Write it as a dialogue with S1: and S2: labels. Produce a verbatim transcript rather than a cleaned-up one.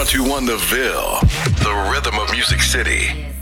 S1: two one The Ville, the rhythm of Music City.